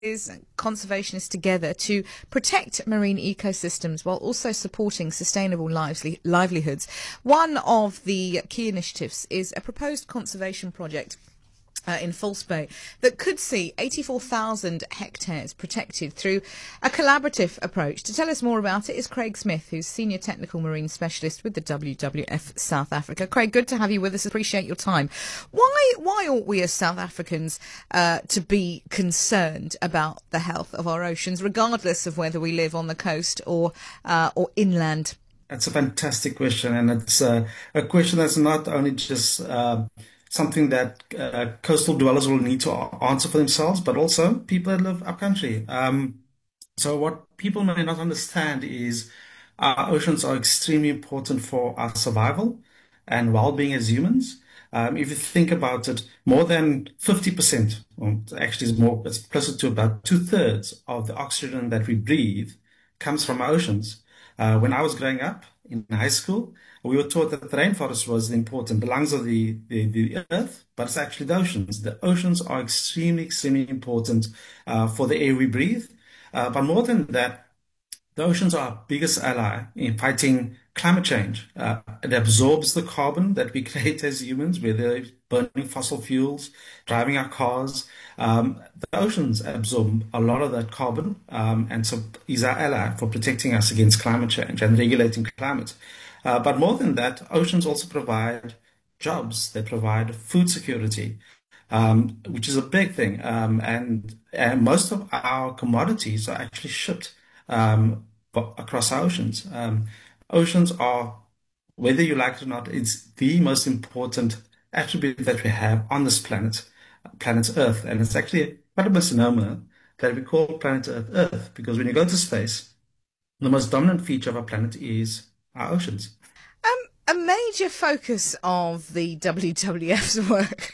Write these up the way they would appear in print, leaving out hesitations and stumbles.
conservationists together to protect marine ecosystems while also supporting sustainable livelihoods. One of the key initiatives is a proposed conservation project in False Bay that could see 84,000 hectares protected through a collaborative approach. To tell us more about it is Craig Smith, who's Senior Technical Marine Specialist with the WWF South Africa. Craig, good to have you with us. Appreciate your time. Why ought we as South Africans to be concerned about the health of our oceans, regardless of whether we live on the coast or inland? That's a fantastic question, and it's a question that's not only just something that coastal dwellers will need to answer for themselves, but also people that live upcountry. So what people may not understand is our oceans are extremely important for our survival and well-being as humans. If you think about it, more than 50%, or actually it's closer to about 2/3 of the oxygen that we breathe comes from our oceans. When I was growing up in high school, we were taught that the rainforest was important, the lungs of the earth, but it's actually the oceans. The oceans are extremely, extremely important for the air we breathe. But more than that, the oceans are our biggest ally in fighting climate change. It absorbs the carbon that we create as humans, whether it's burning fossil fuels, driving our cars. The oceans absorb a lot of that carbon, and so is our ally for protecting us against climate change and regulating climate. But more than that, oceans also provide jobs. They provide food security, which is a big thing. And most of our commodities are actually shipped across our oceans. Oceans are, whether you like it or not, it's the most important attribute that we have on this planet Earth. And it's actually quite a misnomer that we call planet Earth, because when you go to space, the most dominant feature of our planet is our oceans. A major focus of the WWF's work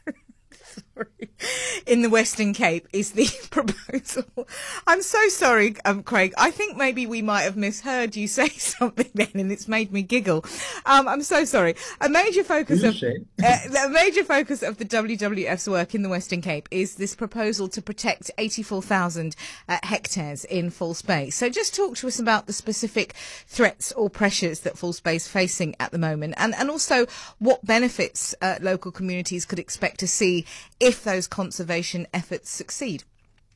in the Western Cape is the proposal. I'm so sorry, Craig. I think maybe we might have misheard you say something then, and it's made me giggle. I'm so sorry. A major focus of the WWF's work in the Western Cape is this proposal to protect 84,000 hectares in False Bay. So just talk to us about the specific threats or pressures that False Bay is facing at the moment, and also what benefits local communities could expect to see if those conservation efforts succeed.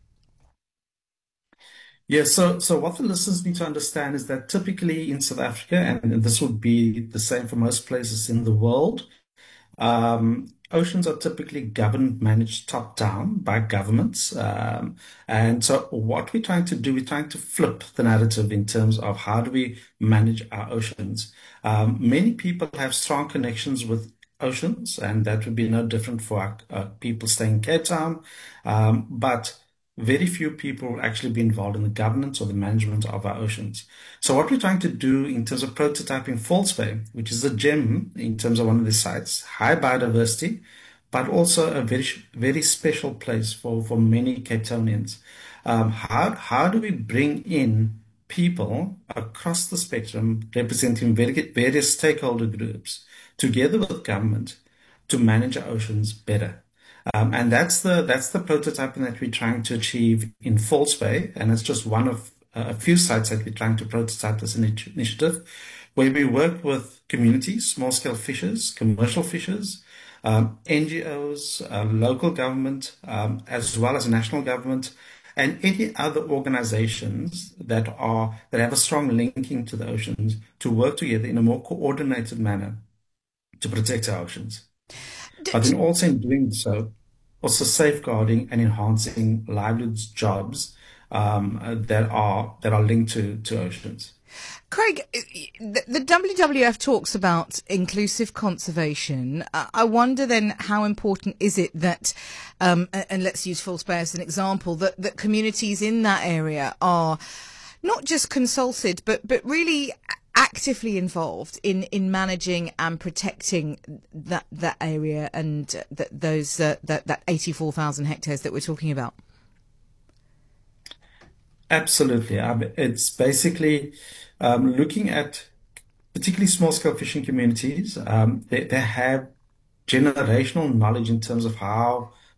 Yes, so what the listeners need to understand is that typically in South Africa, and this would be the same for most places in the world, oceans are typically governed, managed top down by governments. And so what we're trying to do, we're trying to flip the narrative in terms of how do we manage our oceans. Many people have strong connections with oceans, and that would be no different for our people staying in Cape Town. But very few people will actually be involved in the governance or the management of our oceans. So what we're trying to do in terms of prototyping False Bay, which is a gem in terms of one of the sites, high biodiversity, but also a very, very special place for many Cape Townians. How do we bring in people across the spectrum representing various stakeholder groups together with government to manage our oceans better? And that's the prototyping that we're trying to achieve in False Bay, and it's just one of a few sites that we're trying to prototype this initiative, where we work with communities, small-scale fishers, commercial fishers, NGOs, local government, as well as national government, and any other organizations that have a strong linking to the oceans to work together in a more coordinated manner to protect our oceans. But then also in doing so, also safeguarding and enhancing livelihoods, jobs that are linked to oceans. Craig, the WWF talks about inclusive conservation. I wonder then how important is it that, and let's use False Bay as an example, that communities in that area are not just consulted, but really actively involved in managing and protecting that area and that 84,000 hectares that we're talking about. Absolutely. It's basically looking at particularly small-scale fishing communities. They have generational knowledge in terms of how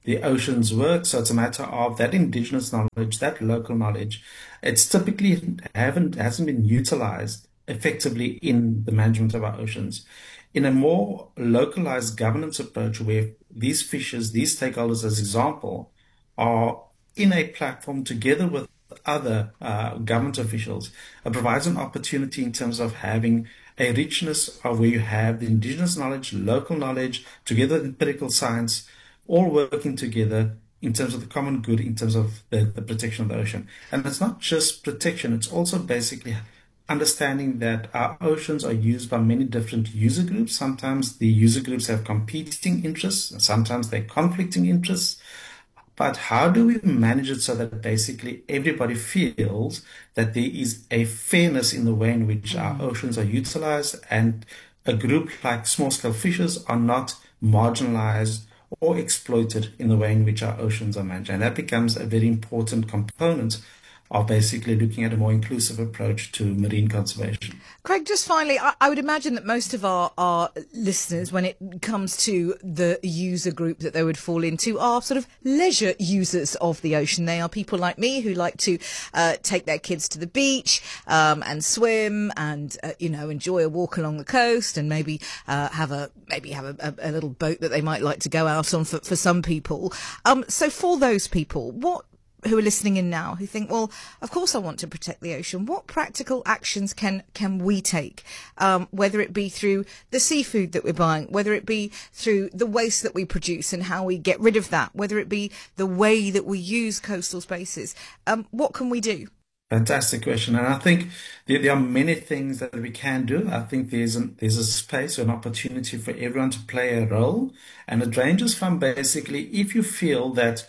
the oceans work. So it's a matter of that indigenous knowledge, that local knowledge. It's typically hasn't been utilized effectively in the management of our oceans. In a more localized governance approach, where these fishers, these stakeholders, as example, are in a platform together with other government officials, it provides an opportunity in terms of having a richness of where you have the indigenous knowledge, local knowledge, together with empirical science, all working together in terms of the common good, in terms of the protection of the ocean. And it's not just protection, it's also basically understanding that our oceans are used by many different user groups. Sometimes the user groups have competing interests, and sometimes they're conflicting interests. But how do we manage it so that basically everybody feels that there is a fairness in the way in which our oceans are utilized, and a group like small-scale fishers are not marginalized or exploited in the way in which our oceans are managed? And that becomes a very important component of basically looking at a more inclusive approach to marine conservation. Craig, just finally, I would imagine that most of our listeners, when it comes to the user group that they would fall into, are sort of leisure users of the ocean. They are people like me who like to take their kids to the beach and swim and enjoy a walk along the coast, and maybe have a little boat that they might like to go out on for some people. So for those people, who are listening in now, who think, well, of course I want to protect the ocean, what practical actions can we take? Whether it be through the seafood that we're buying, whether it be through the waste that we produce and how we get rid of that, whether it be the way that we use coastal spaces, what can we do? Fantastic question. And I think there are many things that we can do. I think there's a space or an opportunity for everyone to play a role. And it ranges from basically, if you feel that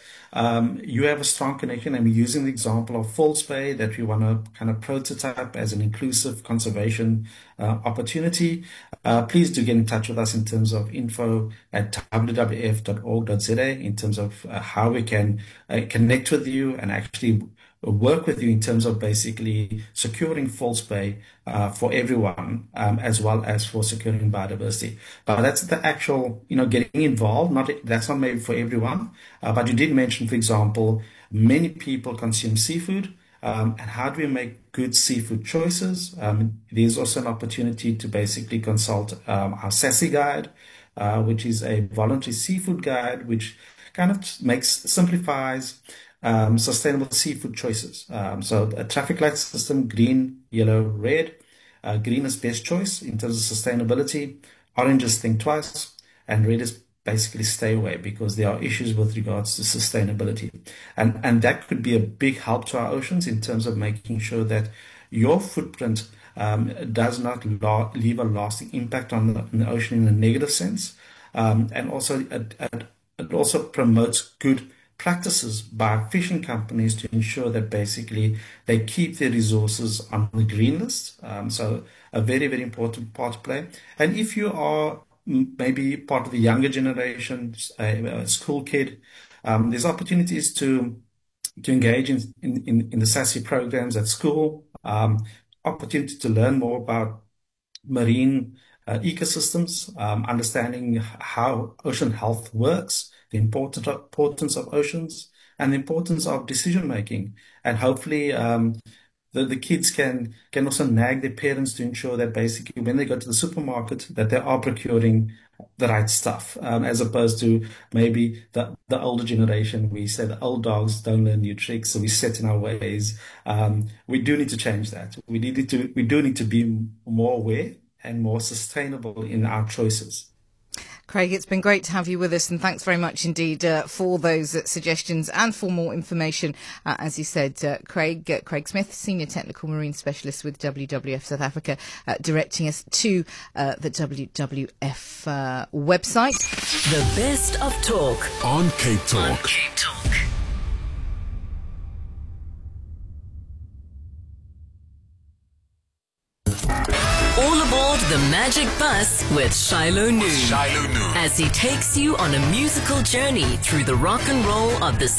you have a strong connection, and we're using the example of False Bay that we want to kind of prototype as an inclusive conservation opportunity, please do get in touch with us in terms of info@wwf.org.za in terms of how we can connect with you and actually work with you in terms of basically securing False Bay for everyone, as well as for securing biodiversity. But that's the actual, getting involved. That's not maybe for everyone. But you did mention, for example, many people consume seafood. And how do we make good seafood choices? There's also an opportunity to basically consult our SASSY guide, which is a voluntary seafood guide, which kind of simplifies sustainable seafood choices. So a traffic light system: green, yellow, red. Green is best choice in terms of sustainability. Orange is think twice, and red is basically stay away, because there are issues with regards to sustainability. And that could be a big help to our oceans in terms of making sure that your footprint does not leave a lasting impact on the ocean in a negative sense. And also it also promotes good practices by fishing companies to ensure that basically they keep their resources on the green list. So a very, very important part to play. And if you are maybe part of the younger generation, a school kid, there's opportunities to engage in the SASSY programs at school, opportunity to learn more about marine ecosystems, understanding how ocean health works, the importance of oceans, and the importance of decision making. And hopefully the kids can also nag their parents to ensure that basically when they go to the supermarket that they are procuring the right stuff, as opposed to maybe the older generation. We say the old dogs don't learn new tricks, so we set in our ways. We do need to change that. We do need to be more aware and more sustainable in our choices. Craig, it's been great to have you with us, and thanks very much indeed for those suggestions and for more information. As you said, Craig Smith, Senior Technical Marine Specialist with WWF South Africa, directing us to the WWF website. The best of talk on Cape Talk. All aboard the Magic Bus with Shiloh Noon as he takes you on a musical journey through the rock and roll of the